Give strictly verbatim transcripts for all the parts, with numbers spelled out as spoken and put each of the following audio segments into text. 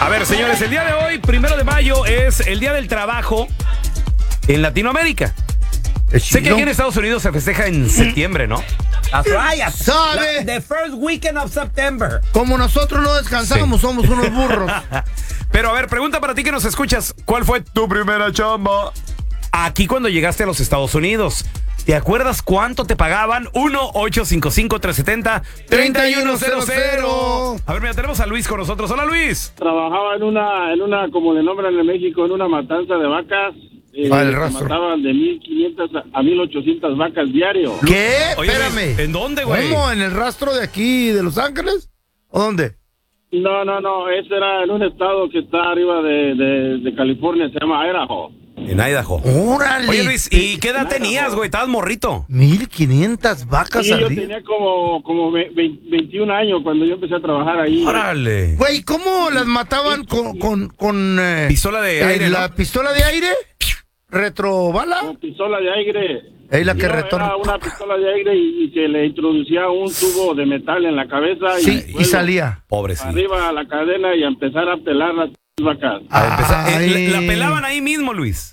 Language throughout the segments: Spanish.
A ver, señores, el día de hoy, primero de mayo, es el Día del Trabajo en Latinoamérica. Sé que aquí en Estados Unidos se festeja en septiembre, ¿no? That's right. ¿Sabe? The first weekend of September. Como nosotros no descansamos, sí. Somos unos burros. Pero a ver, pregunta para ti que nos escuchas. ¿Cuál fue tu primera chamba? Aquí cuando llegaste a los Estados Unidos. ¿Te acuerdas cuánto te pagaban? uno ocho cinco cinco, tres siete cero, tres uno cero cero. A ver, mira, tenemos a Luis con nosotros. Hola, Luis. Trabajaba en una, en una, como le nombran en México, en una matanza de vacas. Eh, ah, el mataban de mil quinientas a mil ochocientas vacas diario. ¿Qué? Oye, Espérame. ¿en dónde, güey? ¿Cómo? ¿En el rastro de aquí, de Los Ángeles? ¿O dónde? No, no, no. Ese era en un estado que está arriba de, de, de California, se llama Idaho. En Idaho. ¡Órale! Oye, Luis, ¿y qué edad tenías, güey? Estabas morrito. mil quinientas vacas Sí, al yo día. tenía como, como veintiún años cuando yo empecé a trabajar ahí. ¡Órale! Güey, ¿cómo las mataban con, con, con eh, Pistola de aire, eh, ¿no? la pistola de aire? ¿Retrobala? Con pistola de aire. Es la que No, retorna. Era una pistola de aire y, y se le introducía un tubo de metal en la cabeza. Sí, y, y luego salía. Pobrecito. arriba a la cadena y a empezar a pelar las vacas. A empezar- eh, Ay. la, la pelaban ahí mismo, Luis.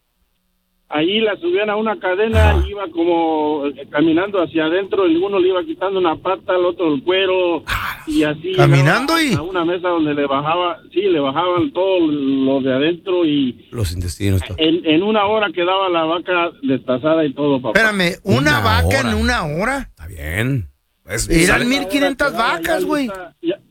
Ahí la subían a una cadena, Ajá. iba como eh, caminando hacia adentro, y uno le iba quitando una pata, el otro el cuero, y así. ¿Caminando llegaba y? a una mesa donde le bajaba, sí, le bajaban todo lo de adentro, y Los intestinos. todo. en, en una hora quedaba la vaca destazada y todo, papá. Espérame, ¿una, Una vaca hora. en una hora? Está bien. Es- Eran sale- mil quinientas Quedaba ya vacas, güey. lista, ya-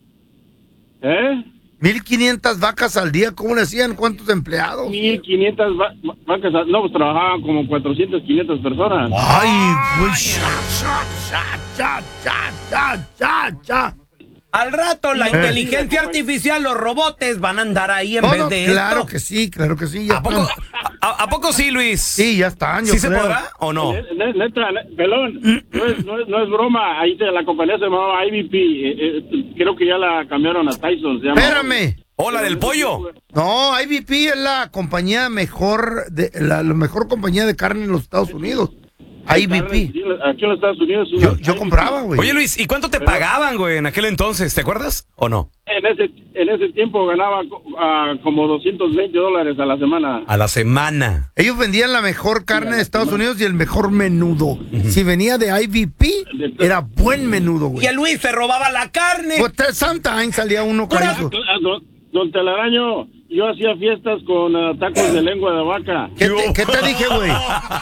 ¿Eh? mil quinientas vacas al día, ¿cómo le hacían? ¿Cuántos empleados? mil quinientas va- vacas, no, pues trabajaban como cuatrocientas, quinientas personas. Ay, güey. Cha, cha, cha, cha, cha, cha, cha. Al rato, la Eh. inteligencia artificial, los robots van a andar ahí en No, vez no, de claro esto. que sí, claro que sí. Ya ¿A poco, están. a, a poco sí, Luis? Sí, ya están, yo ¿Sí se creo. podrá o no? Ne- ne- Neta, ne- pelón, no es, no, es, no es broma, ahí se- la compañía se llamaba I V P, eh, eh, creo que ya la cambiaron a Tyson. Se llama. Espérame. Hola, del pollo. No, I V P es la compañía mejor, de, la, la mejor compañía de carne en los Estados Unidos. I V P. Aquí en los Estados Unidos. Yo, yo compraba, güey. Oye, Luis, ¿y cuánto te pagaban, güey, en aquel entonces? ¿Te acuerdas o no? En ese, en ese tiempo ganaba co- ah, como doscientos veinte dólares a la semana. A la semana. Ellos vendían la mejor carne de Estados Unidos y el mejor menudo. Si venía de I V P, era buen menudo, güey. Y el Luis se robaba la carne. Pues te- Sometimes salía uno cariño. Ah, Don, don Telaraño, yo hacía fiestas con ah, tacos de lengua de vaca. ¿Qué te, qué te dije, güey?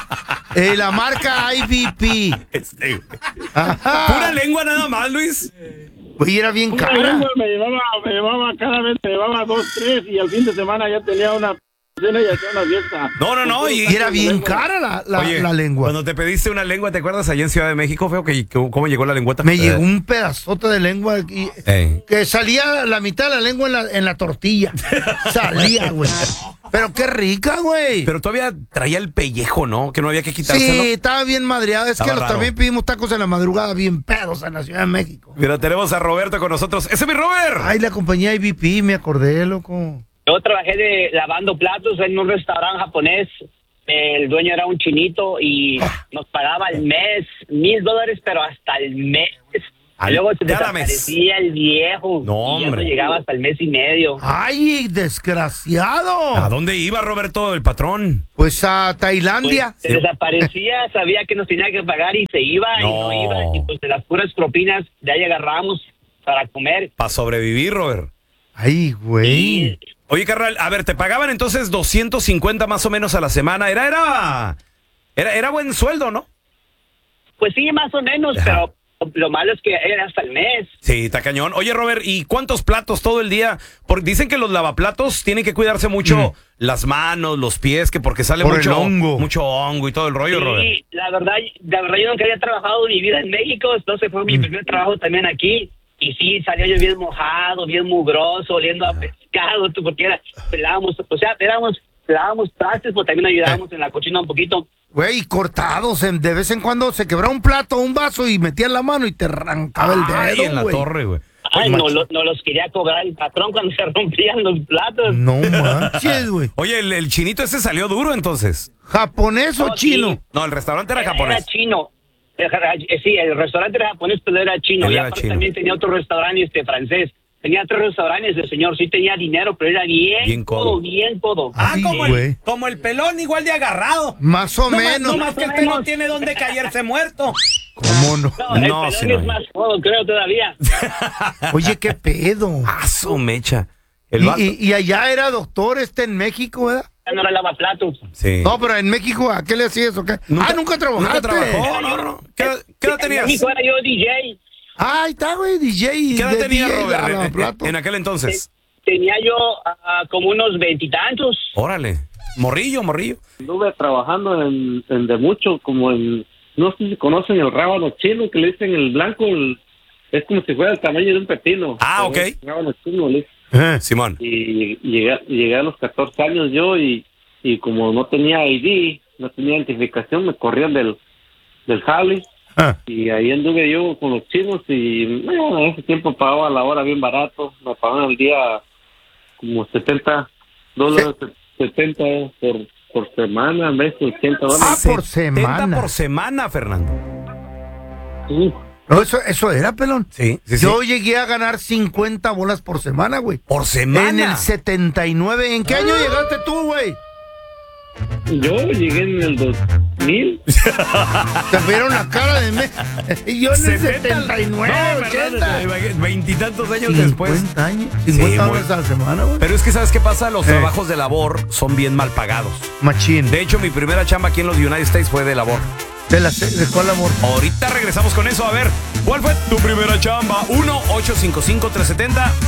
Eh, la marca I V P. Este, güey. Ajá. ¿Pura lengua nada más, Luis? Güey, era bien Una cara. lengua me llevaba, me llevaba cada vez, me llevaba dos, tres, y al fin de semana ya tenía una cena y hacía una fiesta. No, no, no. Y, Y era bien cara la, la, Oye, la lengua. cuando te pediste una lengua, ¿te acuerdas allá en Ciudad de México, feo? Que, que- ¿Cómo llegó la lengüeta? Me Eh, llegó un pedazote de lengua y, eh. que salía la mitad de la lengua en la, en la tortilla. Salía, güey. Pero qué rica, güey. Pero todavía traía el pellejo, ¿no? Que no había que quitárselo. Sí, estaba bien madreado. Es Estaba que los- raro. también pedimos tacos en la madrugada bien pedos en la Ciudad de México. Mira, tenemos a Roberto con nosotros. ¡Ese es mi Robert! Ay, la compañía I V P, me acordé, loco. Yo trabajé de lavando platos en un restaurante japonés. El dueño era un chinito y nos pagaba al mes mil dólares, pero hasta el mes. Al- Luego se cada mes. desaparecía el viejo. No, y ya hombre. no llegaba hasta el mes y medio. Ay, desgraciado. ¿A dónde iba Roberto, el patrón? Pues a Pues, Tailandia. se desaparecía, sabía que nos tenía que pagar y se iba y No. no iba. Y pues de las puras propinas de ahí agarramos para comer. Para sobrevivir, Robert. Ay, güey. Y Oye, carnal, a ver, te pagaban entonces doscientos cincuenta más o menos a la semana. Era, era, era, era buen sueldo, ¿no? pues sí, más o menos, Ajá. pero lo malo es que era hasta el mes. Sí, está cañón. Oye, Robert, ¿y cuántos platos todo el día? Porque dicen que los lavaplatos tienen que cuidarse mucho las manos, los pies, que porque sale Por el mucho hongo. mucho hongo y todo el rollo, Robert. Sí, la verdad, la verdad yo nunca había trabajado en mi vida en México, entonces fue mi primer trabajo también aquí. Y sí, salía yo bien mojado, bien mugroso, oliendo a pescado, tú, porque era, pelábamos, o sea, éramos, pelábamos trastes, pero también ayudábamos en la cocina un poquito. Güey, cortados. en- De vez en cuando se quebraba un plato o un vaso y metías la mano y te arrancaba el Ay, dedo, en la güey. torre, güey. Ay, no, lo- no los quería cobrar el patrón cuando se rompían los platos. No manches, güey. Oye, el, el chinito ese salió duro entonces. ¿Japonés o No, chino? sí. No, el restaurante era Era japonés. chino. Eh, Sí, el restaurante era japonés, pero era chino. Él Y era aparte chino. también tenía otro restaurante este francés. Tenía tres restaurantes, el señor sí tenía dinero, pero era bien, Bien codo. codo, bien codo. Ah, Ay, como güey. el, como el pelón, igual de agarrado. Más o No más, menos. no más que este no tiene dónde caerse muerto. ¿Cómo no? No, el No, pelón sí, es no. más codo, creo, todavía. Oye, qué pedo. Ah, su mecha. El Y, vato. y- y allá era doctor este en México, ¿verdad? Ya no era lavaplatos. Sí. No, pero en México, ¿a qué le hacías o qué? ah, nunca trabajaste. Nunca trabajó, no, no. ¿Qué, qué edad En tenías? México era yo D J. Ah, ahí está, güey, D J. ¿Qué edad de tenías, D J, Robert, la- en- plato. en, en aquel entonces? Tenía yo ah, como unos veintitantos. Órale. Morrillo, morrillo. Estuve trabajando en, en de mucho, como en, no sé si conocen el rábano chino, que le dicen el blanco, el- es como si fuera el tamaño de un pepino. Ah, ok. El rábano chino, le dicen. Eh, Simón. Y llegué, llegué a los catorce años yo y, y como no tenía I D, no tenía identificación, me corrían del, del jale. ah, Y ahí anduve yo con los chinos y no, en ese tiempo pagaba la hora bien barato, me pagaban al día como setenta dólares, setenta por, por semana, en vez de ochenta Ah, dólares. por setenta semana. por semana, Fernando. Sí. No, eso, eso era, pelón. Sí, sí, sí. Yo llegué a ganar cincuenta bolas por semana, güey. Por semana. En el setenta y nueve. ¿En qué año llegaste tú, güey? Yo llegué en el dos mil. Te vieron la cara de mí. Yo en el setenta. setenta y nueve, No, Fernando, ochenta. veintitantos años después. cincuenta años. cincuenta Sí, dólares muy- a la semana, güey. Pero es que, ¿sabes qué pasa? Los Eh. trabajos de labor son bien mal pagados. Machín. De hecho, mi primera chamba aquí en los United States fue de labor. ¿De, la, ¿De cuál amor? Ahorita regresamos con eso. A ver, ¿cuál fue tu primera chamba? uno ocho cinco cinco tres siete cero